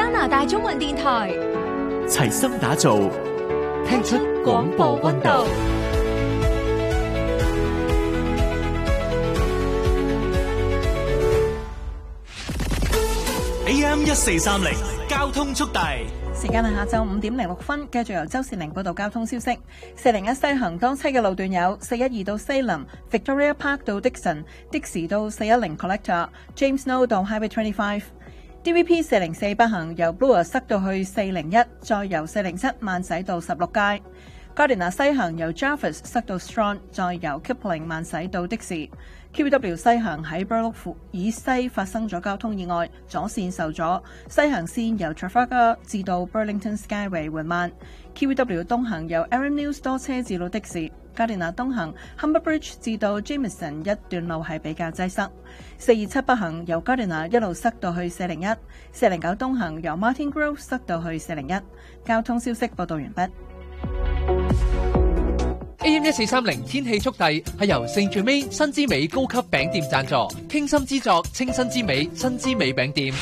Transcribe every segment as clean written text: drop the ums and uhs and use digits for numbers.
加拿大中文電台， 齊心打造，聽出廣播溫度。AM 1430交通速遞。 時間係下晝5點06分，繼續由周善玲報道交通消息。401西行當車嘅路段有412到西林、Victoria Park 到 Dixon、的士到410 Collector、James Snow 到 Highway 25。DVP 404北行由 Bloor 塞到去401，再由407慢駛到16街。Gardiner 西行由 Jarvis 塞到 Strong， 再由 Kipling 慢駛到的士。QW 西行喺 Burloak 以西發生咗交通意外，左線受阻，西行線由 Trafalgar 至到 Burlington Skyway 緩慢。QW 東行由 Erin Mills 多車至到的士。Gardiner 東行 Humber Bridge 至到 Jameson 一段路係比較擠塞。427北行由 Gardiner 一路塞到去401。409東行由 Martin Grove 塞到去401。交通消息報道完畢。 AM 1430天氣速遞係由聖最美新之美高級餅店贊助，傾心之作清新之美新之美餅店。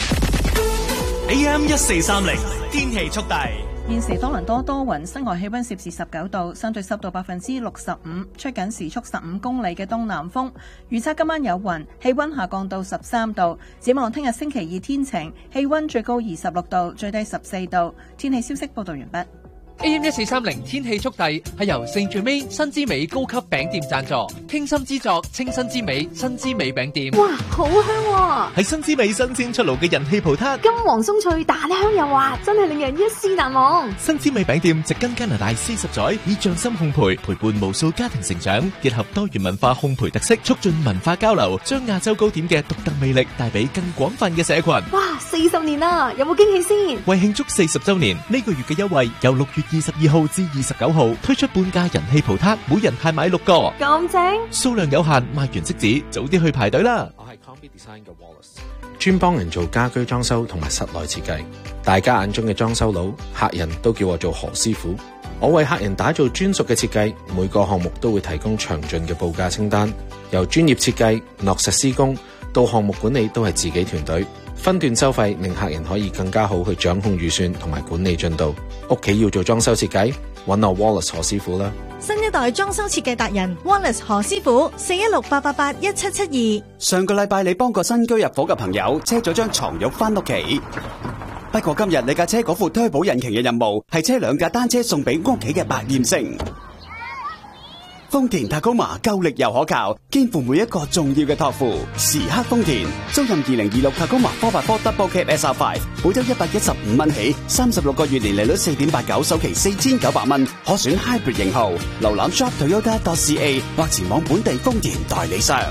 AM 1430天氣速遞。 現時多倫多多雲，室外氣溫攝氏19度，相對濕度65%，吹緊時速15公里嘅東南風。預測今晚有雲，氣溫下降到13度。展望聽日星期二天晴，氣溫最高26度，最低14度。天氣消息報道完畢。 AM 1430天氣速遞係由聖最美新之美高級餅店贊助，傾心之作清新之美新之美餅店。 哇，好香喎！ 係新之美新鮮出爐嘅人氣葡撻， 金黃鬆脆，大香又滑，真係令人一試難忘。 新之美餅店植根加拿大40載，以匠心烘焙陪伴無數家庭成長，結合多元文化烘焙特色，促進文化交流，將亞洲糕點嘅獨特魅力帶俾更廣泛嘅社群。 哇，40年啦，有冇驚喜先？ 為慶祝40週年，呢個月嘅優惠由6月22號至29號推出半價人氣葡撻，每人限買6個， 咁正， 數量有限，賣完即止，早啲去排隊啦。 我係 Combi Design 嘅 Wallace， 專幫人做家居裝修同埋室內設計。大家眼中嘅裝修佬，客人都叫我做何師傅。我為客人打造專屬嘅設計，每個項目都會提供詳盡嘅報價清單，由專業設計、落實施工到項目管理都係自己團隊。分段收費令客人可以更加好去掌控預算同埋管理進度。屋企要做裝修設計，揾我 Wallace 何師傅啦。 新一代裝修設計達人 Wallace 何師傅，416-888-1772。 上個禮拜你幫個新居入伙嘅朋友車咗張床褥返屋企，不過今日你架車嗰副推保引擎嘅任務係車2架單車送俾屋企嘅百厭星。豐田 Tacoma 夠力又可靠，肩負每一個重要嘅託付。時刻豐田，租賃2026 Tacoma 4x4 Double Cab SR5，每周115蚊起，36個月年利率4.89，首期4900蚊，可選 Hybrid 型號。瀏覽 shop.toyota.ca 或前往本地豐田代理商。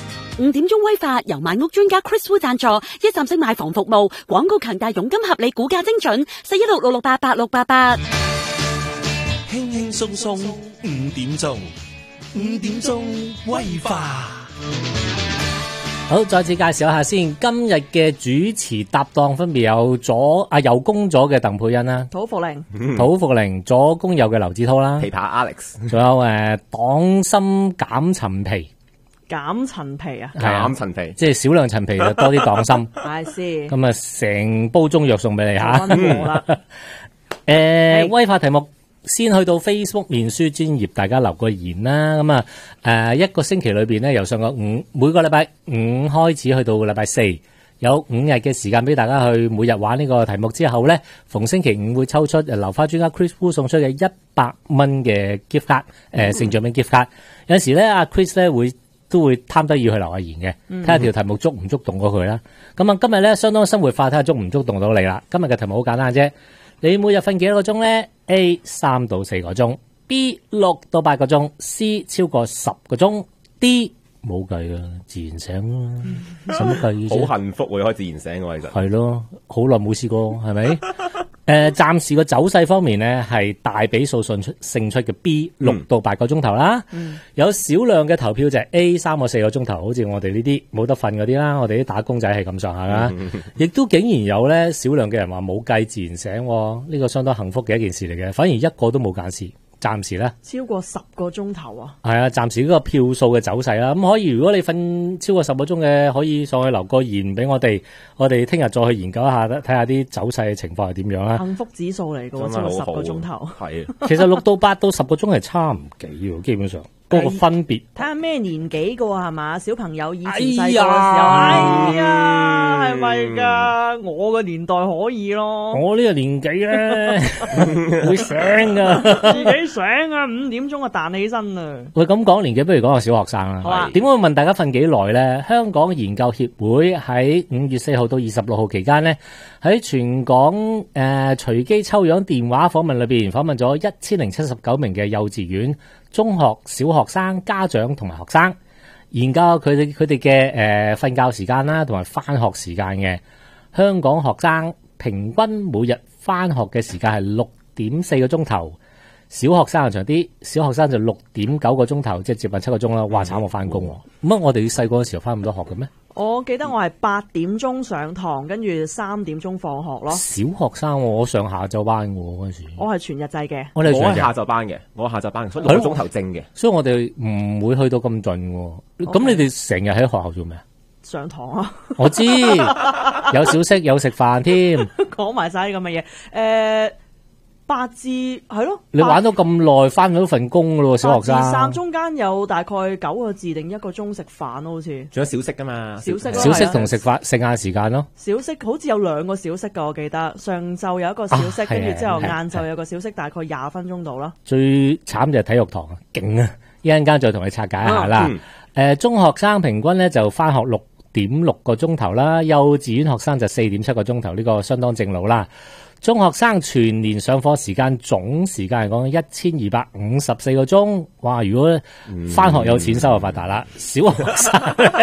5點鐘威化由買屋專家 Chris Wu 贊助，一站式買房服務，廣告強大，佣金合理，估價精準，416-668-8688。 輕輕鬆鬆5點鐘，5點鐘威化。 好，再次介紹一下先，今日嘅主持搭檔分別有右公咗嘅鄧佩欣啦， 土福玲， 左公右嘅劉子濤啦， 琵琶 Alex， 仲有黨參減陳皮。 減陳皮啊， 減陳皮， 即係少量陳皮就多啲黨參。 係先。 咁啊，成煲中藥送俾你吓。 溫和啦。 威化題目先去到 Facebook 面書專頁，大家留個言啦。咁啊，一個星期裏邊咧，由上個5每個禮拜5開始去到禮拜4，有5日嘅時間俾大家去每日玩呢個題目之後咧，逢星期5會抽出流花專家 Chris Wu 送出嘅100蚊嘅 gift card，聖獎名 gift card。有陣時咧，阿 Chris 咧都會貪得意去留下言嘅，睇下條題目觸唔觸動到佢啦。咁啊，今日咧相當生活化，睇下觸唔觸動到你啦。今日嘅題目好簡單啫，你每日瞓幾多個鐘咧 ？A 3到4個鐘 ，B 6到8個鐘 ，C 超過10個鐘 ，D 冇計啊，自然醒啦，使乜計啫？ 好幸福會開自然醒嘅，其實係咯，好耐冇試過，係咪？暫時個走勢方面呢，係大比數勝出嘅 B 6到8個鐘頭啦。有少量嘅投票就係 A 3到4個鐘頭，好似我哋呢啲冇得瞓嗰啲啦，我哋啲打工仔係咁上下啦。亦都竟然有呢少量嘅人話冇計自然醒，呢個相當幸福嘅一件事嚟嘅。反而一個都冇揀事， 暫時咧超過10個鐘頭啊！ 係啊，暫時呢個票數嘅走勢啦，咁可以如果你瞓超過10個鐘嘅，可以上去留個言俾我哋聽日再去研究一下，睇下啲走勢嘅情況係點樣啦。 幸福指數嚟嘅喎，超過10個鐘頭。 係啊， 其實6到8到10個鐘係差唔幾喎，基本上嗰個分別。 睇下咩年紀嘅喎係嘛？小朋友以前細個嘅時候，哎呀，係咪㗎？我嘅年代可以咯。 我呢個年紀咧會醒㗎， 自己醒啊，5點鐘啊彈起身啊！ 喂，咁講年紀，不如講個小學生啦。 好啊。 點解會問大家瞓幾耐咧？香港研究協會喺5月4號到26號期間咧，喺全港隨機抽樣電話訪問裏邊訪問咗1079名嘅幼稚園、中學、小學生、家長同埋學生，研究佢哋嘅瞓覺時間啦，同埋翻學時間嘅。香港學生平均每日翻學嘅時間係6.4個鐘頭，小學生就長啲，小學生就6.9個鐘頭，即係接近7個鐘啦。哇，慘我翻工喎！咁我哋細個嘅時候翻咁多學嘅咩？ 我記得我係8點鐘上堂，跟住3點鐘放學咯。 小學生我上下晝班嘅嗰陣時， 我係全日制嘅。 我係下晝班嘅，所以6個鐘頭正嘅。 所以我哋唔會去到咁盡喎。咁你哋成日喺學校做咩啊？ 上堂啊！ 我知有小息有食飯添， 講埋晒啲咁嘅嘢。8至係咯， 你玩到咁耐，翻到份工咯，小學生。 8至3中間有大概9個字定1個鐘食飯咯，好似。 仲有小息噶嘛？ 小息同食飯剩晏時間咯。 小息好似有2個小息噶，我記得上晝有一個小息，跟住之後晏晝有個小息，大概20分鐘度啦。 最慘就係體育堂啊，勁啊！一陣間再同你拆解一下啦。中學生平均咧就翻學6.6個鐘頭啦，幼稚園學生就4.7個鐘頭，呢個相當正路啦。中學生全年上課時間總時間嚟講1254個鐘，哇！如果翻學有錢收就發達啦。小學生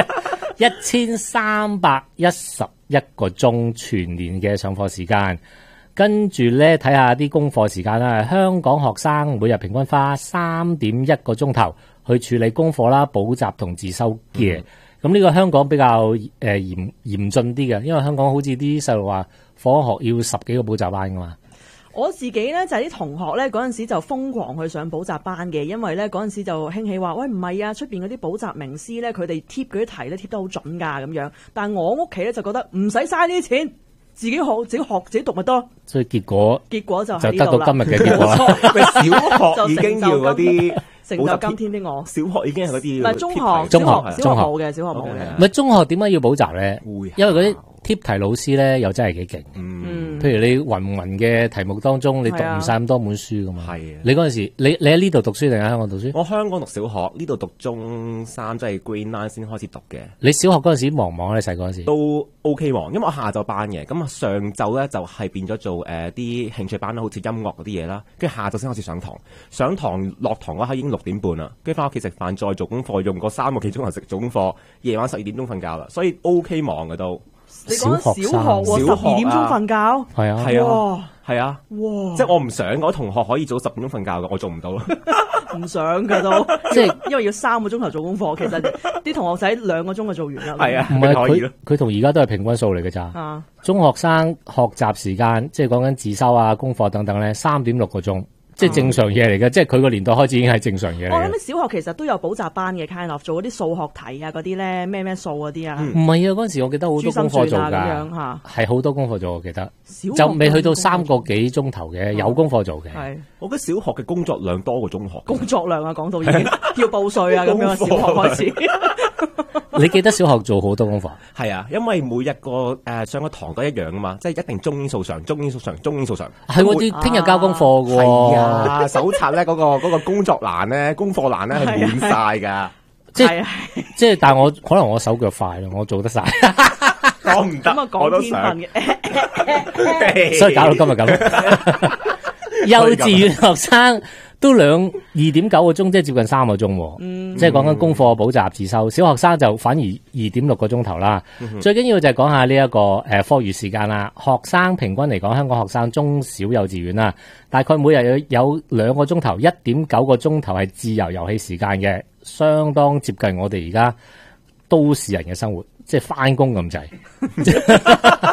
1311個鐘全年嘅上課時間，跟住咧睇下啲功課時間啦。香港學生每日平均花3.1個鐘頭去處理功課啦、補習同自修嘅。咁呢個香港比較嚴峻啲嘅，因為香港好似啲細路話放學要10幾個補習班噶嘛。 我自己咧就係啲同學咧嗰陣時就瘋狂去上補習班嘅，因為咧嗰陣時就興起話，喂唔係啊，出邊嗰啲補習名師咧，佢哋貼嗰啲題咧貼得好準㗎咁樣。但係我屋企咧就覺得唔使嘥呢啲錢，自己學自己讀咪得。 所以結果就係就得到今日嘅結果啦。 小學已經要嗰啲。 成就今天的我， 小學已經係嗰啲， 唔係中學冇嘅，小學冇嘅。 唔係中學點解要補習咧？因為嗰啲貼題老師咧又真係幾勁。譬如你芸芸嘅題目當中，你讀唔晒咁多本書噶嘛？係。你嗰陣時，你喺呢度讀書定喺香港讀書？ 我香港讀小學，呢度讀中3，即係 Grade 9先開始讀嘅。 你小學嗰陣時忙唔忙咧？細個嗰陣時都 OK 忙，因為我下晝班嘅，咁啊上晝咧就係變咗做啲興趣班啦，好似音樂嗰啲嘢啦，跟住下晝先開始上堂。上堂落堂嗰刻已經6點半啦，跟住翻屋企食飯，再做功課，用個3個幾鐘頭做功課，夜晚12點鐘瞓覺啦，所以 OK 忙嘅都。 你講小學12點鐘瞓覺？ 係啊， 係啊，係啊， 哇！ 即係我唔想嗰啲同學可以早10點鐘瞓覺嘅，我做唔到咯。 唔想噶都，即係因為要3個鐘頭做功課，其實啲同學仔2個鐘就做完啦。 係啊，唔係佢同而家都係平均數嚟嘅咋。中學生學習時間即係講緊自修啊、功課等等咧，3.6個鐘。即係正常嘢嚟嘅，即係佢個年代開始已經係正常嘢嚟。 我諗小學其實都有補習班嘅 kind of 做嗰啲數學題啊，嗰啲咧咩數嗰啲啊。 唔係啊，嗰陣時我記得好多功課做㗎，係好多功課做，我記得。就未去到3個幾鐘頭嘅，有功課做嘅。係， 我覺得小學嘅工作量多過中學。 工作量啊，講到已經要報稅啊咁樣，小學開始。 你記得小學做好多功課？ 係啊，因為每日個上個堂都一樣啊嘛，即係一定中英數常。係喎，啲聽日交功課㗎喎。 係啊，手冊咧嗰個工作欄咧、功課欄咧係滿晒㗎。 即係，但係我可能我手腳快咯，我做得晒。 我唔得，我都想。 所以搞到今日咁。幼稚園學生都2.9個鐘，即係接近3個鐘。即係講緊功課、補習、自修。小學生就反而2.6個鐘頭啦。最緊要就係講下呢一個課餘時間啦。學生平均嚟講，香港學生中小幼稚園啦，大概每日有2個鐘頭，1.9個鐘頭係自由遊戲時間嘅，相當接近我哋而家都市人嘅生活。即係翻工咁滯，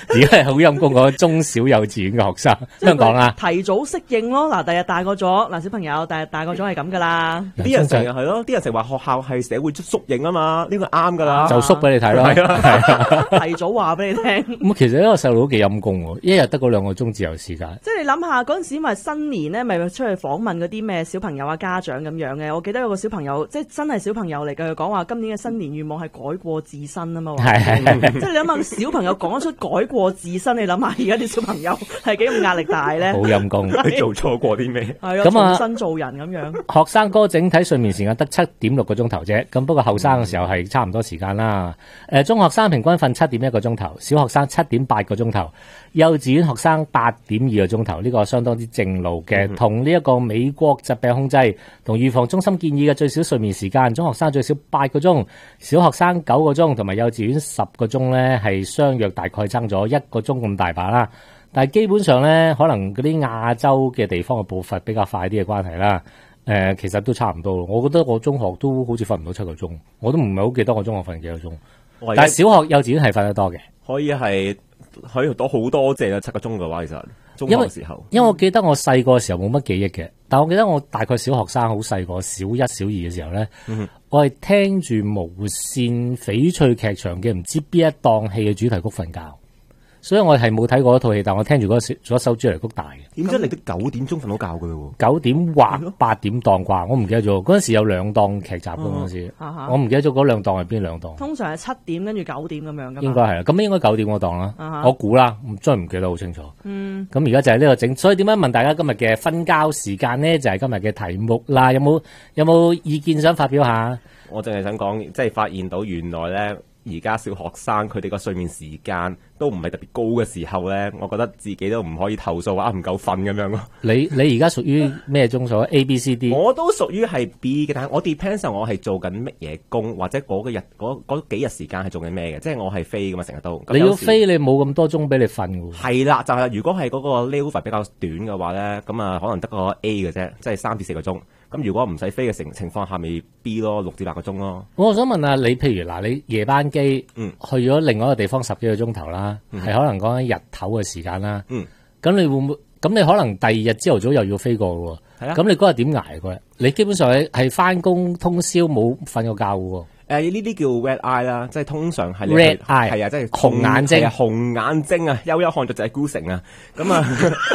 而家係好陰功嗰中小幼稚園嘅學生，香港啦， 提早適應咯。嗱，第日大個咗，嗱小朋友，第日大個咗係咁噶啦。 啲人成日係咯，啲人成日話學校係社會縮影啊嘛，呢個啱噶啦， 就縮俾你睇咯， 係提早話俾你聽。 咁其實呢個細路都幾陰功喎，一日得嗰2個鐘自由時間。 即係你諗下嗰陣時，咪新年咧，咪出去訪問嗰啲咩小朋友啊、家長咁樣嘅。我記得有個小朋友，即係真係小朋友嚟嘅，佢講話今年嘅新年願望係改過自身啊嘛。係即係你諗下小朋友講得出改過自身，你諗下而家啲小朋友係幾咁壓力大咧？ 好陰功， 你做錯過啲咩？ 係咯，重新做人咁樣。 學生哥整體睡眠時間得7.6個鐘頭啫，咁不過後生嘅時候係差唔多時間啦。中學生平均瞓7.1個鐘頭，小學生7.8個鐘頭，幼稚園學生8.2個鐘頭，呢個相當之正路嘅。同呢一個美國疾病控制同預防中心建議嘅最少睡眠時間，中學生最少8個鐘，小學生9個鐘，同埋幼稚園10個鐘咧，係相約大概爭咗1個鐘咁大把啦。但係基本上咧，可能嗰啲亞洲嘅地方嘅步伐比較快啲嘅關係啦。其實都差唔多。我覺得我中學都好似瞓唔到7個鐘，我都唔係好記得我中學瞓幾個鐘。但係小學、幼稚園係瞓得多嘅，可以多好多謝啦7個鐘嘅話，其實中學嘅時候， 因為我記得我細個嘅時候冇乜記憶嘅，但我記得我大概小學生好細個，小1、小2嘅時候咧，我係聽住無線翡翠劇場嘅唔知邊一檔戲嘅主題曲瞓覺。所以我係冇睇過一套戲，但我聽住嗰首主題曲大嘅。 點解你都9點鐘瞓到覺嘅咯 ？9點或8點檔啩，我唔記得咗。嗰陣時有2檔劇集嘅嗰陣時，我唔記得咗嗰2檔係邊2檔。 通常係7點跟住9點咁樣噶嘛。應該係啦，咁應該9點嗰檔啦。我估啦，真係唔記得好清楚。咁而家就係呢個整，所以點解問大家今日嘅瞓覺時間呢？就係今日嘅題目啦。有冇意見想發表下？ 我淨係想講，即係發現到原來咧。而家小學生佢哋個睡眠時間都唔係特別高嘅時候咧，我覺得自己都唔可以投訴話唔夠瞓咁樣咯。 你而家屬於咩鐘數？A、B、C、D？ 我都屬於係 B 嘅，但係我 depends 我係做緊乜嘢工，或者嗰幾日時間係做緊咩嘅，即係我係飛噶嘛，成日都。 你要飛，你冇咁多鐘俾你瞓㗎喎。 係啦，就係如果係嗰個 level 比較短嘅話咧，咁啊可能得個 A 嘅啫，即係3至4個鐘。咁如果唔使飛嘅情況下，咪 B 咯，6至8個鐘咯。我想問下你，譬如嗱，你夜班機去咗另外一個地方10幾個鐘頭啦，係可能講緊日頭嘅時間啦。咁你會唔會？咁你可能第2日朝頭早又要飛過喎。係啊。咁你嗰日點捱嗰日？你基本上係翻工通宵冇瞓過覺嘅喎。呢啲叫 red eye 啦，即係通常係 red eye， 係啊，即係紅眼睛， 紅眼睛啊，悠悠看着就係孤城啊，咁啊。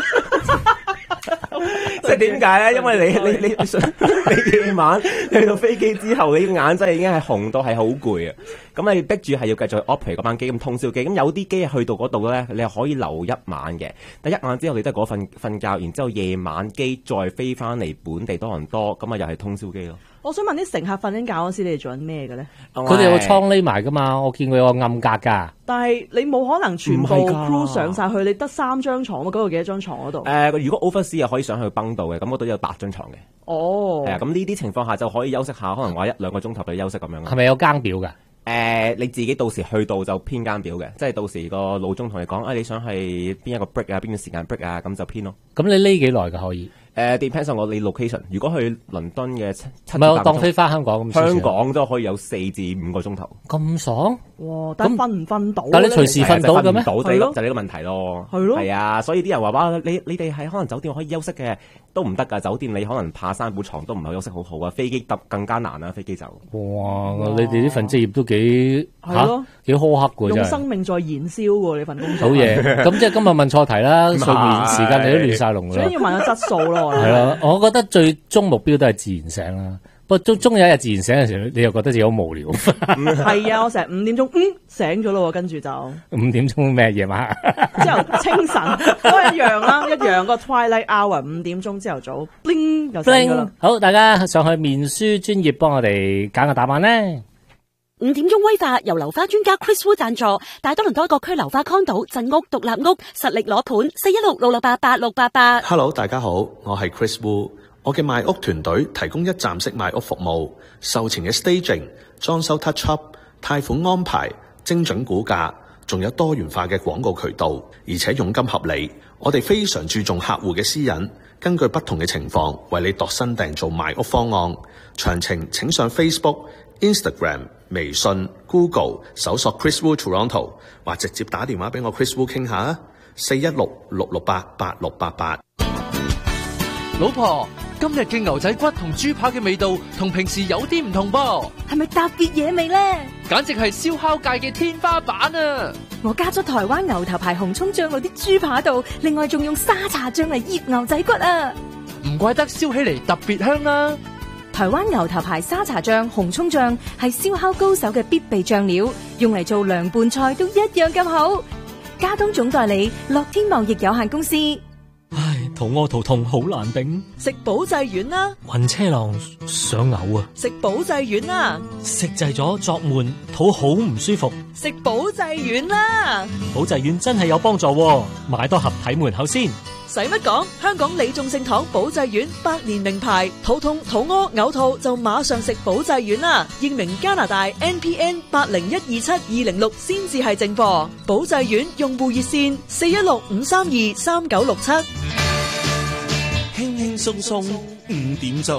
即係點解咧？因為你夜晚去到飛機之後，你眼真係已經係紅到係好攰啊！咁你逼住係要繼續 operate 嗰班機咁通宵機。咁有啲機去到嗰度咧，你係可以留1晚嘅。但1晚之後你都係嗰瞓覺，然之後夜晚機再飛翻嚟本地多倫多，咁啊又係通宵機咯。 我想問啲乘客瞓緊覺嗰時，你哋做緊咩嘅咧？ 佢哋有個倉匿埋噶嘛，我見佢有個暗格噶。 但係你冇可能全部 crew 上晒去，你得3張床喎，嗰度幾多張床嗰度？ 如果 oversea 又可以上去崩到嘅，咁嗰度有8張床嘅。 哦， 係啊，咁呢啲情況下就可以休息下，可能話1-2個鐘頭俾休息咁樣。 係咪有更表㗎？ 你自己到時去到就編更表嘅，即係到時個老鐘同你講，你想係邊一個 break 啊，邊個時間 break 啊，咁就編咯。 咁你匿幾耐㗎可以 ？Depends on 你 location。如果去倫敦嘅7-8， 唔係我當飛翻香港咁。 香港都可以有4至5個鐘頭。 咁爽？ 哇！但瞓唔瞓到？ 但你隨時瞓到嘅咩？ 就係呢個問題咯。 係咯。 係啊，所以啲人話哇，你哋喺可能酒店可以休息嘅，都唔得㗎。酒店你可能爬山鋪床都唔係休息好好啊。飛機更加難啊，飛機就。 哇！你哋呢份職業都幾幾苛刻㗎， 用生命在燃燒喎！你份工作。 好嘢。咁即係今日問錯題啦，睡眠時間你都亂晒龍㗎。 所以要問個質素咯。 係咯，我覺得最終目標都係自然醒啦。不過終有一日自然醒嘅時候，你又覺得自己好無聊。 係啊，我成日5點鐘醒咗咯，跟住就 5點鐘咩夜晚？ 朝頭清晨都一樣啦，一樣個 twilight hour 5點鐘朝頭早 bling 就醒咗啦。 好，大家上去面書專頁幫我哋揀個答案咧。 5點鐘威化由樓花專家 Chris Wu 贊助，大多倫多各區樓花 condo 鎮屋獨立屋實力攞盤416-668-8688。 Hello， 大家好，我係 Chris Wu。我嘅賣屋團隊提供一站式賣屋服務，售前嘅 staging、裝修 touch up、貸款安排、精準估價，仲有多元化嘅廣告渠道，而且佣金合理。我哋非常注重客戶嘅私隱，根據不同嘅情況為你度身訂造賣屋方案。詳情請上 Facebook Instagram、微信、Google 搜索 Chris Wu Toronto， 或直接打電話俾我 Chris Wu 傾下啊，416-668-8688。 老婆，今日嘅牛仔骨同豬扒嘅味道同平時有啲唔同噃， 係咪特別野味呢？ 簡直係燒烤界嘅天花板啊！ 我加咗台灣牛頭牌紅蔥醬落啲豬扒度，另外仲用沙茶醬嚟醃牛仔骨啊！ 唔怪得燒起嚟特別香啦！ 台灣牛頭牌沙茶醬、紅蔥醬係燒烤高手嘅必備醬料，用嚟做涼拌菜都一樣咁好。加東總代理樂天貿易有限公司。 唉，肚屙肚痛好難頂， 食保濟丸啦， 暈車浪想嘔啊！ 食保濟丸啦， 食滯咗作悶，肚好唔舒服， 食保濟丸啦。 保濟丸真係有幫助喎，買多盒睇門口先。 使乜講？香港李眾聖堂保濟丸100年名牌，肚痛、肚屙、嘔吐就馬上食保濟丸啦。英明加拿大 NPN 80127206先至係正貨。保濟丸用戶熱線416-532-3967。 輕輕鬆鬆5點鐘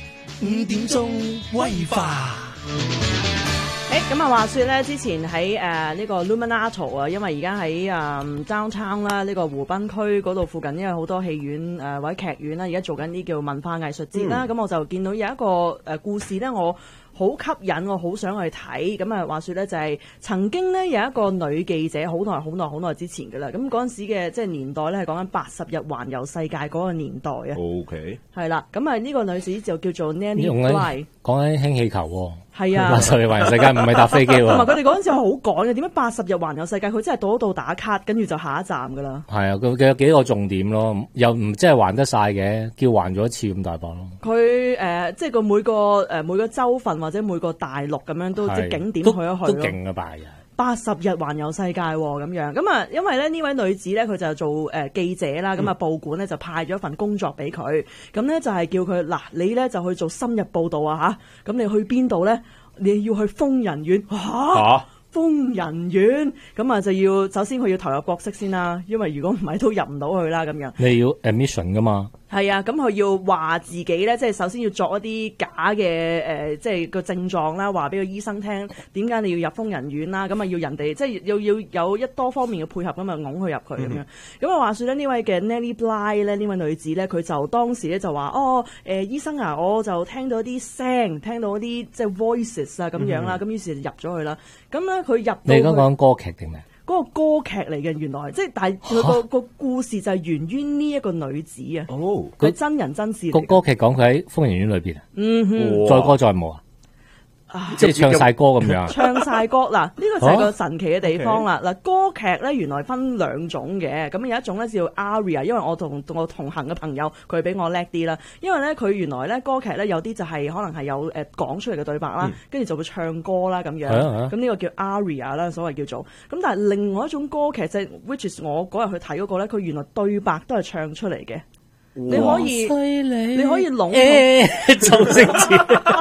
，5點鐘威化。 咁啊，話說咧，之前喺呢個 Luminato 啊，因為而家喺downtown 啦，呢個湖濱區嗰度附近，因為好多戲院或者劇院啦，而家做緊啲叫文化藝術節啦，咁我就見到有一個故事咧，我好吸引，我好想去睇。咁啊，話說咧就係曾經咧有一個女記者，好耐之前㗎啦。咁嗰陣時嘅即係年代咧係講緊80日環遊世界嗰個年代啊。 OK。係啦，咁啊呢個女子就叫做 Nanny Bly。 講緊氫氣球喎。 係啊 ，80日環遊世界唔係搭飛機喎。 同埋佢哋嗰陣時係好趕嘅，點解80日環遊世界佢真係到一度打卡，跟住就下一站㗎啦。 係啊，佢有幾個重點咯，又唔即係環得晒嘅，叫環咗一次咁大磅咯。 佢即係個每個州份或者每個大陸咁樣都即係景點去一去咯。 都勁啊吧 ！80日環遊世界咁樣，咁啊，因為咧呢位女子咧佢就做記者啦，咁啊報館咧就派咗一份工作俾佢，咁咧就係叫佢嗱，你咧就去做深入報導啊嚇，咁你去邊度咧？你要去瘋人院嚇。瘋人院咁啊，就要首先佢要投入角色先啦，因為如果唔係都入唔到去啦咁樣。 你要 admission 噶嘛？ 係啊，咁佢要話自己咧，即係首先要作一啲假嘅即係個症狀啦，話俾個醫生聽點解你要入瘋人院啦，咁啊要人哋即係要有一多方面嘅配合咁啊，拱佢入去咁樣。咁啊話說咧，呢位嘅 Nanny Bly 咧，呢位女子咧，佢就當時咧就話醫生啊，我就聽到啲聲，聽到啲即係 voices 啊咁樣啦，咁於是就入咗去啦。咁咧佢入到你而家講歌劇定咩？ 嗰個歌劇嚟嘅，原來即係但係佢個故事就係源於呢一個女子啊。哦，佢真人真事嚟。個歌劇講佢喺瘋人院裏邊啊。 嗯哼， 載歌載舞啊。即係唱晒歌咁樣， 唱晒歌嗱，呢個就係個神奇嘅地方啦。嗱，歌劇咧原來分兩種嘅，咁有一種咧叫 aria， 因為我同同行嘅朋友佢比我叻啲啦。因為咧佢原來咧歌劇咧有啲就係可能係有講出嚟嘅對白啦，跟住就會唱歌啦咁樣。咁呢個叫 aria 啦，所謂叫做。咁但係另外一種歌劇即係 which is 我嗰日去睇嗰個咧，佢原來對白都係唱出嚟嘅。你可以籠周星馳，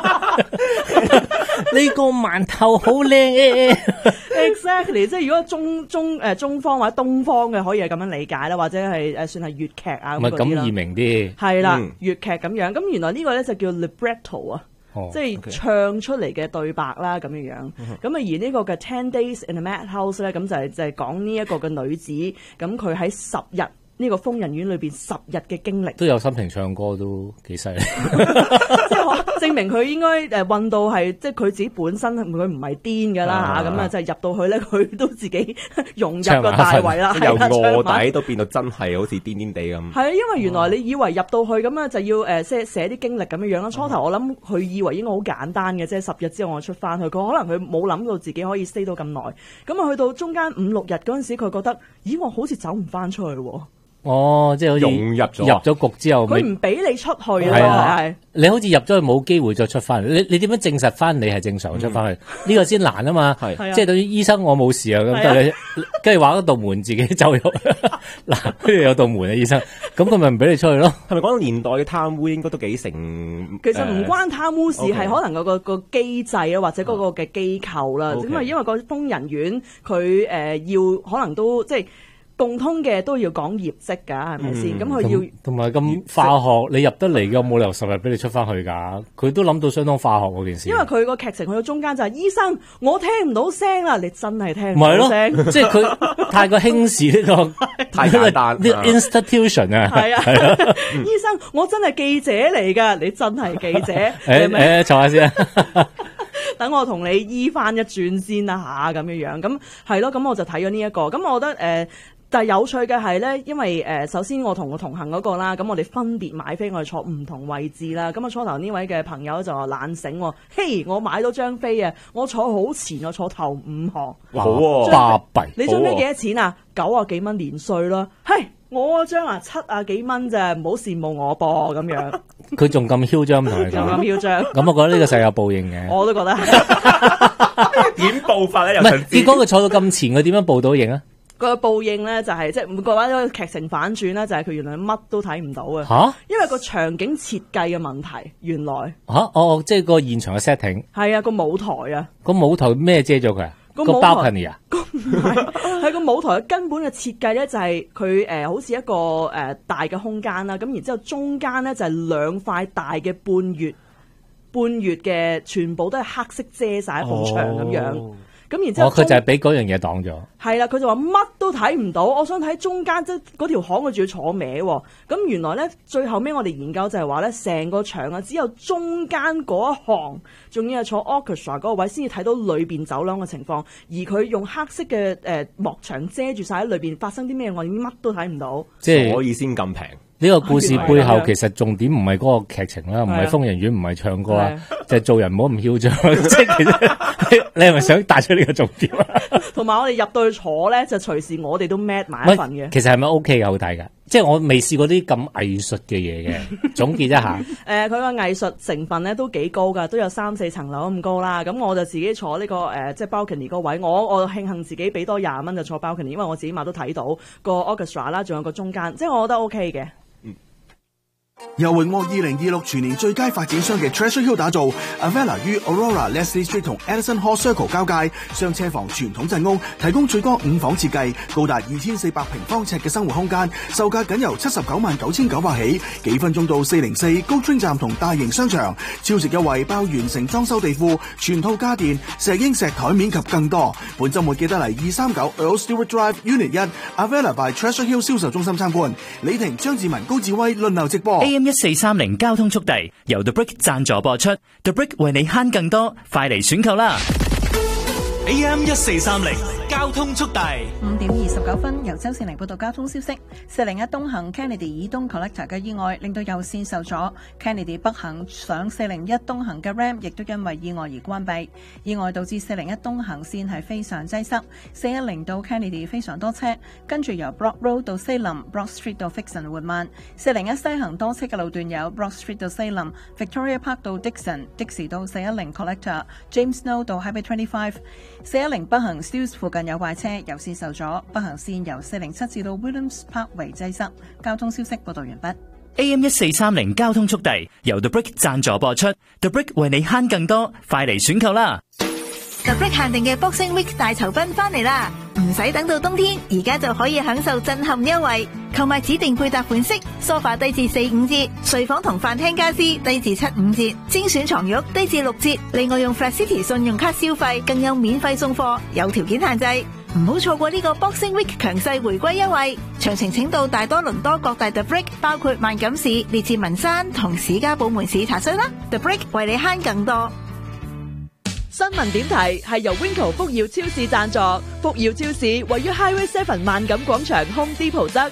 呢個饅頭好靚。 Exactly， 即係如果中方或者東方嘅可以係咁樣理解啦，或者係算係粵劇啊咁嗰啲啦。 咁易明啲。 係啦，粵劇咁樣。咁原來呢個咧就叫 libretto 啊，即係唱出嚟嘅對白啦咁樣樣。咁啊而呢個嘅 10 Days in the Madhouse 咧，咁就係講呢一個嘅女子，咁佢喺10日。呢個瘋人院裏邊10日嘅經歷都有心情唱歌，都幾犀利。 即係證明佢應該運到係，即係佢自己本身佢唔係癲㗎啦嚇，咁啊就係入到去咧，佢都自己融入個大圍啦， 由臥底都變到真係好似癲癲地咁。 係啊，因為原來你以為入到去咁啊就要寫啲經歷咁樣樣啦。初頭我諗佢以為應該好簡單嘅，即係10日之後我出翻去，佢可能佢冇諗到自己可以 stay 到咁耐。咁啊去到中間5、6日嗰陣時，佢覺得咦我好似走唔翻出去喎。 哦，即係好似入咗局之後， 佢唔俾你出去啊！係你好似入咗去冇機會再出翻嚟。你點樣證實翻你係正常出翻去？呢個先難啊嘛！即係對於醫生我冇事啊咁，跟住話嗰道門自己走入嗱，跟住有道門啊醫生，咁佢咪唔俾你出去咯？ 係咪講到年代嘅貪污應該都幾成？ 其實唔關貪污事，係可能個機制啊，或者嗰個嘅機構啦。因為個瘋人院佢要可能都即係。 共通嘅都要講業績㗎，係咪先？咁佢要同埋咁化學，你入得嚟嘅冇理由10日俾你出翻去㗎。佢都諗到相當化學嗰件事。 因為佢個劇情去到中間就係醫生，我聽唔到聲啦，你真係聽唔唔係咯到聲。 即係佢太過輕視呢個太簡單呢個 institution 啊。 係啊，醫生，我真係記者嚟㗎，你真係記者。 誒坐下先啊。 等我同你醫翻一轉先啦嚇，咁樣咁係咯，咁我就睇咗呢一個，咁我覺得但係有趣嘅係咧，因為首先我同我同行嗰個啦，咁我哋分別買飛，我哋坐唔同位置啦。咁啊初頭呢位嘅朋友就話懶醒喎，嘿，我買到張飛啊，我坐好前，我坐頭5行。 哇，好喎， 巴閉。 你張飛幾多錢啊？90幾蚊年稅啦。嘿，我張啊70幾蚊咋，唔好羨慕我噃咁樣。 佢仲咁囂張同你講， 仲咁囂張。 咁我覺得呢個世有報應嘅。 我都覺得係。 點報法咧？ 唔係，結果佢坐到咁前，佢點樣報到應啊？ 個報應咧就係即係每個話個劇情反轉咧，就係佢原來乜都睇唔到嘅。 嚇！ 因為個場景設計嘅問題，原來即係個現場嘅 setting。 係啊，個舞台啊。 個舞台咩遮咗佢啊？個 balcony 啊？ 係個舞台嘅根本嘅設計咧，就係佢好似一個大嘅空間啦。咁然之後中間咧就係2塊大嘅半月嘅，全部都係黑色遮晒一埲牆咁樣。咁然之後， 佢就係俾嗰樣嘢擋咗。 係啦，佢就話乜都睇唔到，我想睇中間，即係嗰條巷，佢仲要坐歪喎。咁原來咧，最後尾我哋研究就係話咧，成個場啊，只有中間嗰一行，仲要係坐 orchestra 嗰個位先至睇到裏邊走廊嘅情況。而佢用黑色嘅幕牆遮住晒喺裏邊發生啲咩，我哋乜都睇唔到。 即係所以先咁平。 呢個故事背後其實重點唔係嗰個劇情啦，唔係瘋人院，唔係唱歌啊，就係做人唔好咁囂張。即係其實你係咪想帶出呢個重點啊？ 同埋我哋入到去坐咧，就隨時我哋都 match 埋一份嘅。 其實係咪 OK 嘅？好睇㗎？即係我未試過啲咁藝術嘅嘢嘅。總結一下， 佢個藝術成分咧都幾高㗎，都有3-4層樓咁高啦。咁我就自己坐呢個即係 balcony 個位，我慶幸自己俾多20蚊就坐 balcony，因為我自己買都睇到個 orchestra 啦，仲有個中間，即係我覺得 OK 嘅。 由榮獲2026全年最佳發展商嘅 Treasure Hill 打造 Avella 於 Aurora、Leslie Street 同 Edison Hall Circle 交界，雙車房傳統鎮屋，提供最多5房設計，高達2400平方尺嘅生活空間，售價僅由799900起，幾分鐘到404高 Train 站同大型商場，超值優惠包完成裝修地庫、全套家電、石英石台面及更多。本週末記得嚟239 Earl Stewart Drive Unit 1 Avella by Treasure Hill 銷售中心參觀。李婷、張志文、高志威輪流直播。 AM1430 交通速遞由 The Brick 贊助播出 ，The Brick 為你慳更多，快嚟選購啦！ AM1430 交通速遞 5點29分，由周善玲報道交通消息。401東行 Kennedy 以東 Collector 嘅意外，令到右線受阻。Kennedy 北行上401東行嘅 Ram 亦都因為意外而關閉。意外導致401東行線係非常擠塞。410到 Kennedy 非常多車，跟住由 Brock Road 到 Salem、Brock Street 到 Fixon 緩慢。401西行多車嘅路段有 Brock Street 到 Salem、Victoria Park 到 Dixon、迪士到410 Collector、James Snow 到 Highway 25。410北行 Stews 附近有壞車，右線受阻，北行線由407至到 Williams Park 為擠塞。交通消息報道完畢。 AM1430 交通速遞由 The Brick 贊助播出 ，The Brick 為你慳更多，快嚟選購啦！ The Brick 限定嘅 Boxing Week 大酬賓翻嚟啦，唔使等到冬天，而家就可以享受震撼優惠。購買指定配搭款式，梳化低至4-5折，睡房同飯廳家私低至7-5折，精選床褥低至6折。另外用 Flat City 信用卡消費，更有免費送貨，有條件限制。唔好錯過呢個 Boxing Week 強勢回歸優惠。詳情請到大多倫多各大 The Brick， 包括萬錦市、列治文山同史家堡門市查詢啦。The Brick 為你慳更多。 新聞點題係由 Winco 福耀超市贊助，福耀超市位於 Highway 7萬錦廣場 Home Depot 側。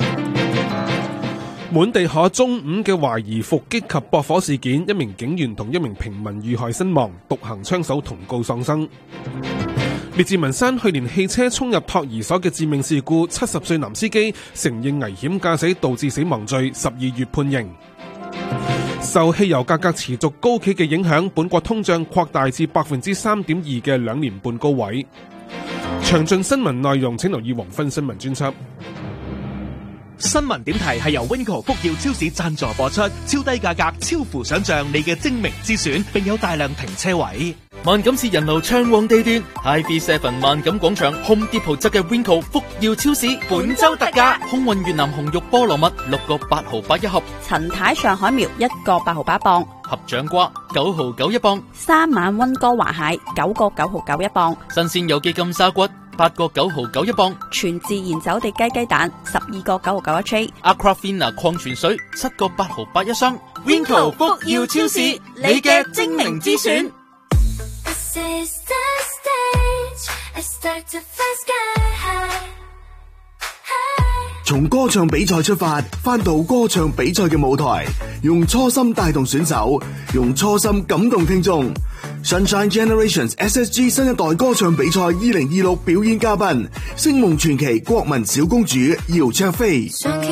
滿地下中午嘅懷疑伏擊及駁火事件，一名警員同一名平民遇害身亡，獨行槍手同告喪生。列治文山去年汽車衝入托兒所嘅致命事故，70歲男司機承認危險駕駛導致死亡罪，12月判刑。受汽油價格持續高企嘅影響，本國通脹擴大至 3.2% 嘅2年半高位。詳盡新聞內容請留意黃昏新聞專輯。 新聞點題係由 Winco 福耀超市贊助播出，超低價格超乎想象，你嘅精明之選，並有大量停車位。 萬錦市人流暢旺地段 ，HiFi7 萬錦廣場 Home Depot 側嘅 Winco 福耀超市本周特價，空運越南紅肉菠蘿蜜6個8毫8一盒， 陳太上海苗1個8毫8磅， 合掌瓜9毫9一磅， 三晚溫哥華蟹9個9毫9一磅， 新鮮有機金沙骨8個9毫9一磅， 全自然走地雞蛋12個9毫9一 tray，Aquafina 礦泉水7個8毫8一箱。Winco 福耀超市，你嘅精明之選。 從歌唱比賽出發，翻到歌唱比賽嘅舞台，用初心帶動選手，用初心感動聽眾。Sunshine Generations SSG 新一代歌唱比賽2026表演嘉賓，星夢傳奇國民小公主姚焯菲。